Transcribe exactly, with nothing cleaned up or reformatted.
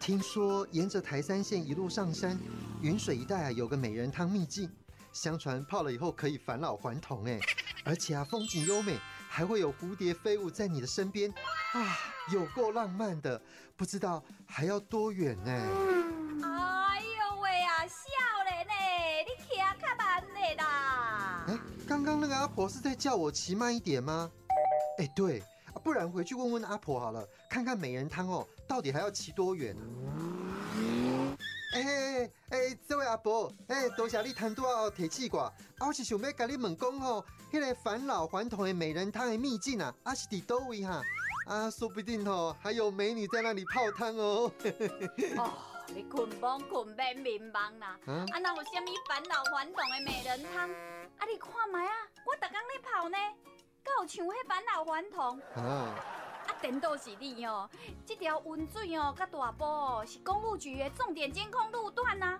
听说沿着台三线一路上山，云水一带啊有个美人汤秘境，相传泡了以后可以返老还童哎，而且啊风景优美，还会有蝴蝶飞舞在你的身边啊，有够浪漫的，不知道还要多远呢？ 哎呦喂啊，少年呢，你骑较慢的啦！ 哎，刚刚那个阿婆是在叫我骑慢一点吗？哎，对。不然回去问问阿婆好了，看看美人汤哦，到底还要骑多远？哎哎哎，这位阿伯，哎，多谢你贪多哦，提气挂。啊，我是想要跟你问讲哦，迄、那个返老还童的美人汤的秘境啊，啊是伫倒位哈？啊，说不定哦，还有美女在那里泡汤哦。 哦，你困梦困免迷茫啦。啊，啊哪有啥物返老还童的美人汤？啊，你看卖啊，我逐工咧泡呢。敢有像迄返老还童啊？啊，颠倒是你哦！这条温水哦，甲大埔哦，是公路局的重点监控路段呐、